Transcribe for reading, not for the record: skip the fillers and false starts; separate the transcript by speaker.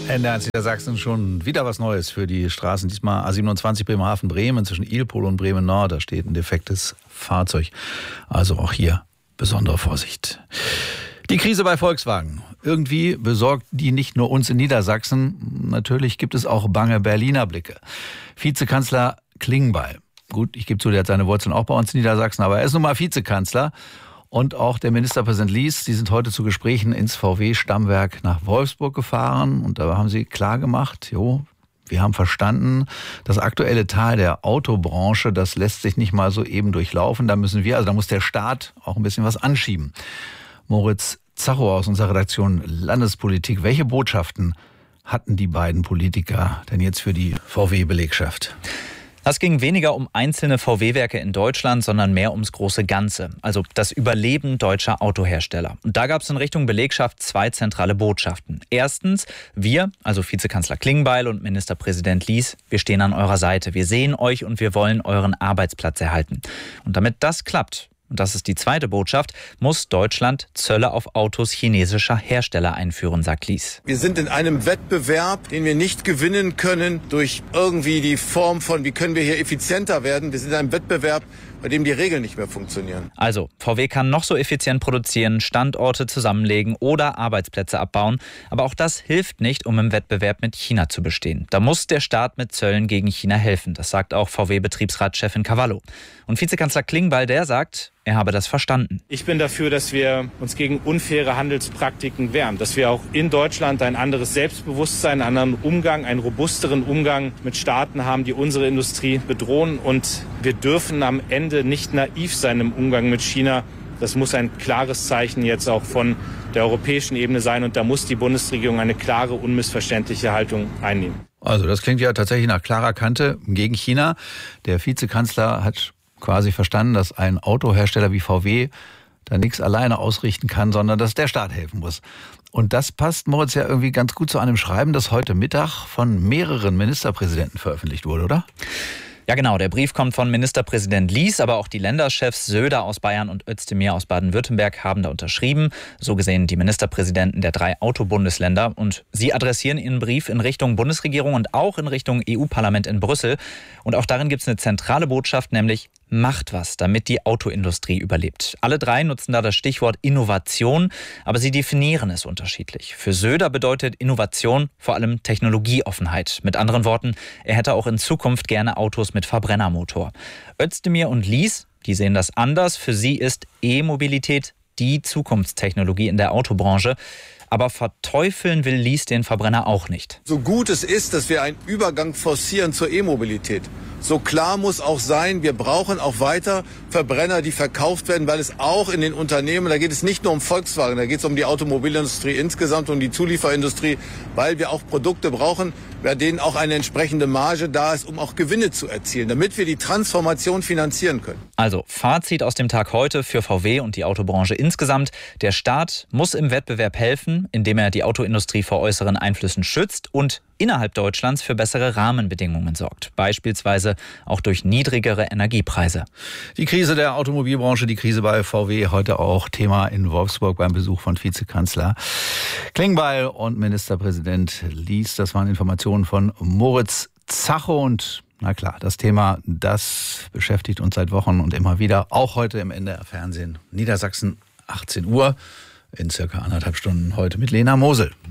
Speaker 1: Ende Niedersachsen schon wieder was Neues für die Straßen. Diesmal A27 Bremerhaven-Bremen zwischen Ilpol und Bremen-Nord. Da steht ein defektes Fahrzeug. Also auch hier besondere Vorsicht. Die Krise bei Volkswagen. Irgendwie besorgt die nicht nur uns in Niedersachsen. Natürlich gibt es auch bange Berliner Blicke. Vizekanzler Klingbeil. Gut, ich gebe zu, der hat seine Wurzeln auch bei uns in Niedersachsen, aber er ist nun mal Vizekanzler. Und auch der Ministerpräsident Lies, die sind heute zu Gesprächen ins VW-Stammwerk nach Wolfsburg gefahren. Und da haben sie klar gemacht, wir haben verstanden, das aktuelle Tal der Autobranche, das lässt sich nicht mal so eben durchlaufen. Da muss der Staat auch ein bisschen was anschieben. Moritz Zacho aus unserer Redaktion Landespolitik. Welche Botschaften hatten die beiden Politiker denn jetzt für die VW-Belegschaft?
Speaker 2: Es ging weniger um einzelne VW-Werke in Deutschland, sondern mehr ums große Ganze, also das Überleben deutscher Autohersteller. Und da gab es in Richtung Belegschaft 2 zentrale Botschaften. Erstens, wir, also Vizekanzler Klingbeil und Ministerpräsident Lies, wir stehen an eurer Seite. Wir sehen euch und wir wollen euren Arbeitsplatz erhalten. Und damit das klappt, und das ist die zweite Botschaft, muss Deutschland Zölle auf Autos chinesischer Hersteller einführen, sagt Lies.
Speaker 3: Wir sind in einem Wettbewerb, den wir nicht gewinnen können durch irgendwie die Form von, wie können wir hier effizienter werden. Wir sind in einem Wettbewerb, bei dem die Regeln nicht mehr funktionieren.
Speaker 2: Also, VW kann noch so effizient produzieren, Standorte zusammenlegen oder Arbeitsplätze abbauen. Aber auch das hilft nicht, um im Wettbewerb mit China zu bestehen. Da muss der Staat mit Zöllen gegen China helfen. Das sagt auch VW-Betriebsratschefin Cavallo. Und Vizekanzler Klingbeil, der sagt, er habe das verstanden.
Speaker 4: Ich bin dafür, dass wir uns gegen unfaire Handelspraktiken wehren. Dass wir auch in Deutschland ein anderes Selbstbewusstsein, einen anderen Umgang, einen robusteren Umgang mit Staaten haben, die unsere Industrie bedrohen. Und wir dürfen am Ende nicht naiv sein im Umgang mit China. Das muss ein klares Zeichen jetzt auch von der europäischen Ebene sein. Und da muss die Bundesregierung eine klare, unmissverständliche Haltung einnehmen.
Speaker 1: Also das klingt ja tatsächlich nach klarer Kante gegen China. Der Vizekanzler hat quasi verstanden, dass ein Autohersteller wie VW da nichts alleine ausrichten kann, sondern dass der Staat helfen muss. Und das passt, Moritz, ja irgendwie ganz gut zu einem Schreiben, das heute Mittag von mehreren Ministerpräsidenten veröffentlicht wurde, oder?
Speaker 2: Ja genau, der Brief kommt von Ministerpräsident Lies, aber auch die Länderchefs Söder aus Bayern und Özdemir aus Baden-Württemberg haben da unterschrieben. So gesehen die Ministerpräsidenten der 3 Autobundesländer. Und sie adressieren ihren Brief in Richtung Bundesregierung und auch in Richtung EU-Parlament in Brüssel. Und auch darin gibt es eine zentrale Botschaft, nämlich macht was, damit die Autoindustrie überlebt. Alle 3 nutzen da das Stichwort Innovation, aber sie definieren es unterschiedlich. Für Söder bedeutet Innovation vor allem Technologieoffenheit. Mit anderen Worten, er hätte auch in Zukunft gerne Autos mit Verbrennermotor. Özdemir und Lies, die sehen das anders. Für sie ist E-Mobilität die Zukunftstechnologie in der Autobranche. Aber verteufeln will Lies den Verbrenner auch nicht.
Speaker 3: So gut es ist, dass wir einen Übergang forcieren zur E-Mobilität, so klar muss auch sein, wir brauchen auch weiter Verbrenner, die verkauft werden, weil es auch in den Unternehmen, da geht es nicht nur um Volkswagen, da geht es um die Automobilindustrie insgesamt, um die Zulieferindustrie, weil wir auch Produkte brauchen, bei denen auch eine entsprechende Marge da ist, um auch Gewinne zu erzielen, damit wir die Transformation finanzieren können.
Speaker 2: Also Fazit aus dem Tag heute für VW und die Autobranche insgesamt. Der Staat muss im Wettbewerb helfen, indem er die Autoindustrie vor äußeren Einflüssen schützt und innerhalb Deutschlands für bessere Rahmenbedingungen sorgt. Beispielsweise auch durch niedrigere Energiepreise.
Speaker 1: Die Krise der Automobilbranche, die Krise bei VW, heute auch Thema in Wolfsburg beim Besuch von Vizekanzler Klingbeil und Ministerpräsident Lies. Das waren Informationen von Moritz Zacho. Und na klar, das Thema, das beschäftigt uns seit Wochen und immer wieder. Auch heute im NDR-Fernsehen Niedersachsen, 18 Uhr. In circa 1,5 Stunden heute mit Lena Mosel.